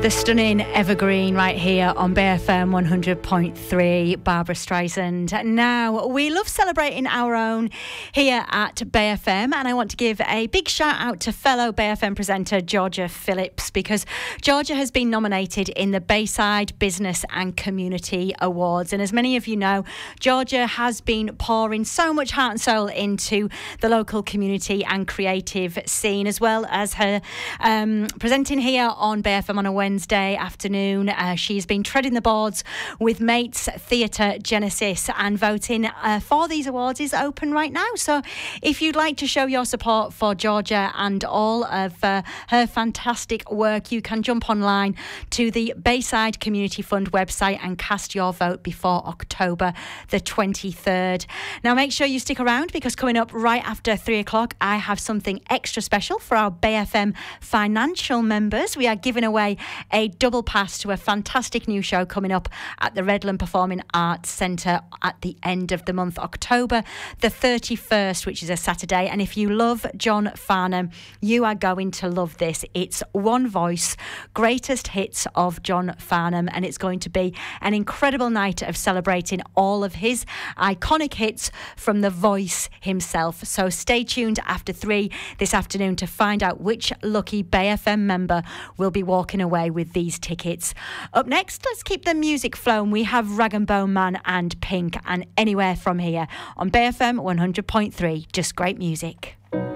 The stunning evergreen right here on BFM 100.3, Barbara Streisand. Now, we love celebrating our own here at BFM, and I want to give a big shout out to fellow BFM presenter Georgia Phillips, because Georgia has been nominated in the Bayside Business and Community Awards. And as many of you know, Georgia has been pouring so much heart and soul into the local community and creative scene, as well as her presenting here on BFM on a Wednesday afternoon. She's been treading the boards with Mates Theatre Genesis, and voting for these awards is open right now. So if you'd like to show your support for Georgia and all of her fantastic work, you can jump online to the Bayside Community Fund website and cast your vote before October the 23rd. Now make sure you stick around, because coming up right after 3 o'clock, I have something extra special for our BFM financial members. We are giving away a double pass to a fantastic new show coming up at the Redland Performing Arts Centre at the end of the month, October the 31st, which is a Saturday. And if you love John Farnham, you are going to love this. It's One Voice, Greatest Hits of John Farnham, and it's going to be an incredible night of celebrating all of his iconic hits from the voice himself. So stay tuned after 3 this afternoon to find out which lucky BFM member will be walking away with these tickets. Up next, let's keep the music flowing. We have Rag and Bone Man and Pink and Anywhere From Here on BFM 100.3. Just great music.